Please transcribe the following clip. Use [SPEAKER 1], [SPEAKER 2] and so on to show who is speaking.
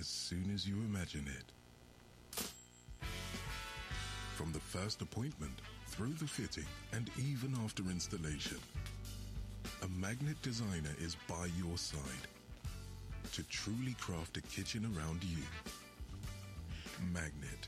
[SPEAKER 1] as soon as you imagine it. From the first appointment, through the fitting, and even after installation, a Magnet designer is by your side to truly craft a kitchen around you. Magnet.